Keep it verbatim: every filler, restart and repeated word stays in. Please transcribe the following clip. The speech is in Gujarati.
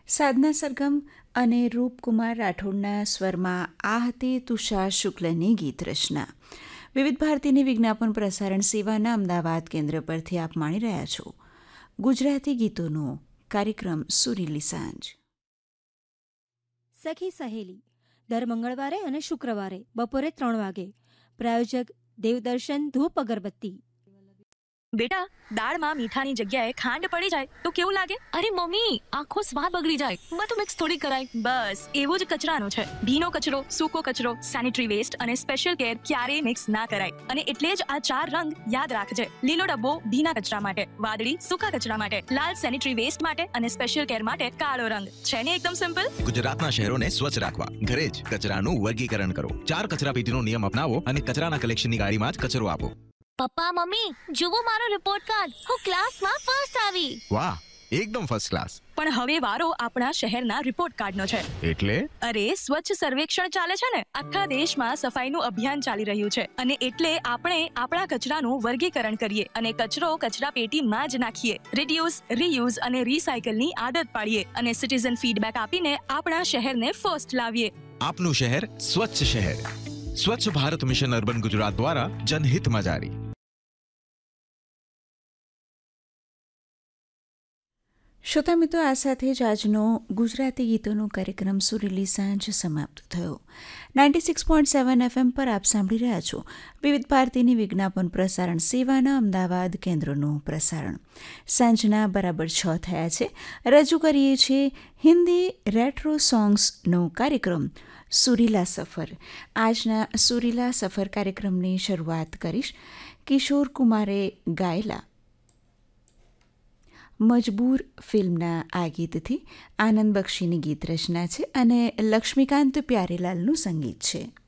સાધના સરગમ અને રૂપકુમાર રાઠોડના સ્વરમાં આ હતી તુષાર શુક્લની ગીત રચના. વિવિધ ભારતીની વિજ્ઞાપન પ્રસારણ સેવાના અમદાવાદ કેન્દ્ર પરથી આપ માણી રહ્યા છો ગુજરાતી ગીતોનો કાર્યક્રમ સુરીલી સાંજ. સખી સહેલી દર મંગળવારે અને શુક્રવારે બપોરે ત્રણ વાગે. પ્રાયોજક દેવદર્શન ધૂપ અગરબત્તી. બેટા, દાળમાં મીઠાની જગ્યાએ ખાંડ પડી જાય તો કેવું લાગે? અરે મમ્મી, આખો સ્વાદ બગડી જાય. બધું મિક્સ થોડી કરાય. બસ એવું જ કચરાનું છે. ભીનો કચરો, સૂકો કચરો, સેનિટરી વેસ્ટ અને સ્પેશિયલ કેર ક્યારેય મિક્સ ના કરાય. અને એટલે જ આ ચાર રંગ યાદ રાખજે. લીલો ડબ્બો ભીના કચરા માટે, વાદળી સૂકા કચરા માટે, લાલ સેનિટરી વેસ્ટ માટે અને સ્પેશિયલ કેર માટે કાળો રંગ. છે ને એકદમ સિમ્પલ? ગુજરાતના શહેરોને સ્વચ્છ રાખવા ઘરે જ કચરાનું વર્ગીકરણ કરો. ચાર કચરાપેટીનો નિયમ અપનાવો અને કચરાના કલેક્શનની ગાડીમાં જ કચરો આપો. પપ્પા મમ્મી, જુઓ મારો રિપોર્ટ કાર્ડ. હું ક્લાસમાં ફર્સ્ટ આવી. વાહ, એકદમ ફર્સ્ટ ક્લાસ. પણ હવે વારો આપણા શહેરના રિપોર્ટ કાર્ડનો છે. એટલે અરે સ્વચ્છ સર્વેક્ષણ ચાલે છે ને. આખા દેશમાં સફાઈનું અભિયાન ચાલી રહ્યું છે અને એટલે આપણે આપણા કચરાનું વર્ગીકરણ કરીએ અને કચરો કચરા પેટીમાં જ નાખીએ. રિડ્યુસ, રીયુઝ અને રિસાયકલની આદત પાડીએ અને સિટીઝન ફીડબેક આપીને આપણા શહેરને ફર્સ્ટ લાવીએ. આપનું શહેર સ્વચ્છ શહેર. સ્વચ્છ ભારત મિશન અર્બન ગુજરાત દ્વારા જનહિતમાં જારી. શ્રોતા મિત્રો, આ સાથે જ આજનો ગુજરાતી ગીતોનો કાર્યક્રમ સુરીલી સાંજ સમાપ્ત થયો. Ninety six point seven FM પર આપ સાંભળી રહ્યા છો વિવિધ ભારતીની વિજ્ઞાપન પ્રસારણ સેવાના અમદાવાદ કેન્દ્રનું પ્રસારણ. સાંજના બરાબર છ થયા છે. રજૂ કરીએ છીએ હિન્દી રેટ્રો સોંગ્સનો કાર્યક્રમ સુરીલા સફર. આજના સુરીલા સફર કાર્યક્રમની શરૂઆત કરીશ કિશોર કુમારે ગાયેલા મજબૂર ફિલ્મના આ ગીતથી. આનંદ બક્ષીની ગીત રચના છે અને લક્ષ્મીકાંત પ્યારેલાલનું સંગીત છે.